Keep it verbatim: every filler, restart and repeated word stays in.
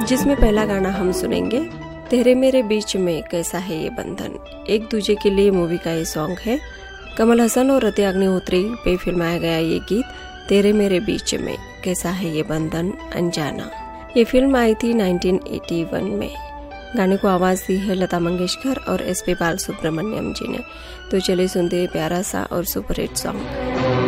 जिसमें पहला गाना हम सुनेंगे तेरे मेरे बीच में कैसा है ये बंधन। एक दूजे के लिए मूवी का ये सॉन्ग है। कमल हसन और रति अग्निहोत्री पे फिल्माया गया ये गीत तेरे मेरे बीच में कैसा है ये बंधन अनजाना। ये फिल्म आई थी उन्नीस सौ इक्यासी में। गाने को आवाज दी है लता मंगेशकर और एस पी बालसुब्रमण्यम जी ने। तो चलिए सुनते प्यारा सा और सुपरहिट सॉन्ग।